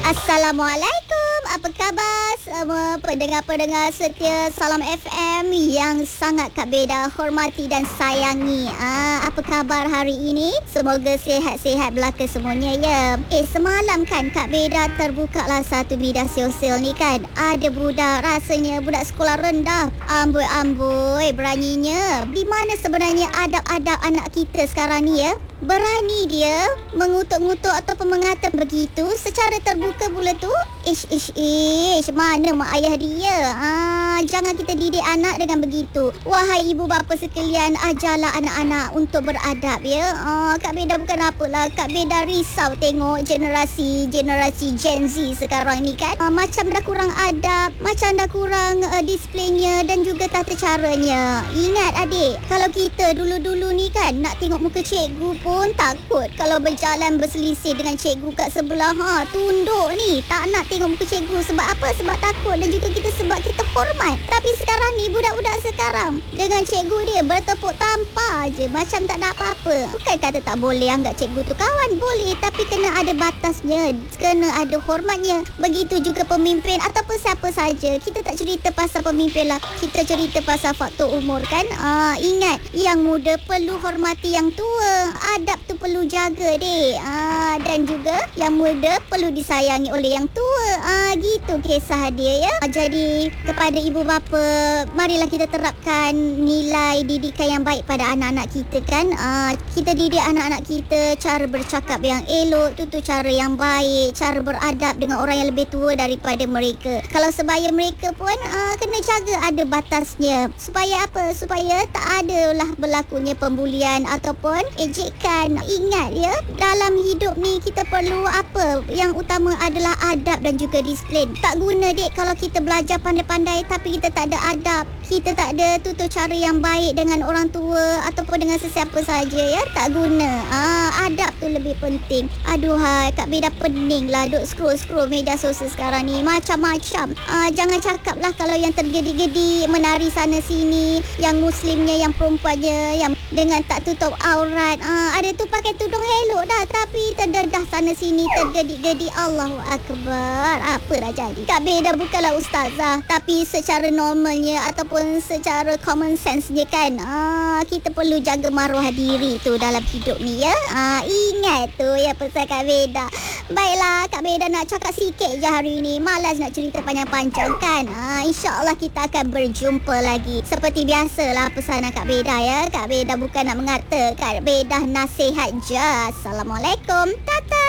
Assalamualaikum. Apa khabar semua pendengar-pendengar setia Salam FM yang sangat Kak Beda hormati dan sayangi. Apa khabar hari ini? Semoga sihat-sihat belaka semuanya ya. Semalam kan Kak Beda terbukalah satu media sosial ni kan. Ada budak, rasanya budak sekolah rendah. Amboi beraninya. Di mana sebenarnya adab-adab anak kita sekarang ni ya? Berani dia mengutuk-ngutuk ataupun mengata begitu secara terbuka pula tu. Mana mak ayah dia? Jangan kita didik anak dengan begitu. Wahai ibu bapa sekalian, ajarlah anak-anak untuk beradab ya. Kak Beda bukan apalah, Kak Beda risau tengok generasi Gen Z sekarang ni kan. Macam dah kurang adab, macam dah kurang displaynya dan juga tata caranya. Ingat adik, kalau kita dulu-dulu ni kan nak tengok muka cikgu pun takut. Kalau berjalan berselisih dengan cikgu kat sebelah, tunduk ni, tak nak tengok muka cikgu. Sebab apa? Sebab takut dan juga sebab kita hormat. Tapi sekarang ni budak-budak sekarang dengan cikgu dia bertepuk tampar je macam tak ada apa-apa. Bukan kata tak boleh anggap cikgu tu kawan, boleh, tapi kena ada batasnya, kena ada hormatnya. Begitu juga pemimpin ataupun siapa saja. Kita tak cerita pasal pemimpin lah, kita cerita pasal faktor umur kan. Ingat, yang muda perlu hormati yang tua. Adab tu perlu jaga dek. Dan juga yang muda perlu disayangi oleh yang tua. Gitu kisah dia ya. Jadi kepada ibu bapa, marilah kita terapkan nilai didikan yang baik pada anak-anak kita kan. Kita didik anak-anak kita cara bercakap yang elok, tutur cara yang baik, cara beradab dengan orang yang lebih tua daripada mereka. Kalau sebaya mereka pun kena jaga ada batasnya. Supaya apa? Supaya tak adalah berlakunya pembulian ataupun ejekan. Ingat ya, dalam hidup ni kita perlu apa? Yang utama adalah adab dan juga disiplin. Tak guna dek kalau kita belajar pandai-pandai tapi kita tak ada adab, kita tak ada tutur cara yang baik dengan orang tua ataupun dengan sesiapa saja ya. Tak guna. Adab tu lebih penting. Aduhai, Kak Beda pening lah duk scroll media sosial sekarang ni macam-macam. Jangan cakap lah kalau yang tergedi-gedi menari sana sini, yang muslimnya, yang perempuannya yang dengan tak tutup aurat. Ada tu pakai tudung elok dah tapi terdedah sana sini, tergedi-gedi. Allahu Akbar. Apa dah jadi? Kak Beda bukanlah ustazah, tapi secara normalnya ataupun secara common sense je kan, kita perlu jaga maruah diri tu dalam hidup ni ya. Ingat tu ya pesan Kak Beda. Baiklah, Kak Beda nak cakap sikit je hari ni. Malas nak cerita panjang-panjang kan. InsyaAllah kita akan berjumpa lagi. Seperti biasalah pesanan Kak Beda ya. Kak Beda bukan nak mengata, Kak Beda nasihat je. Assalamualaikum. Tata.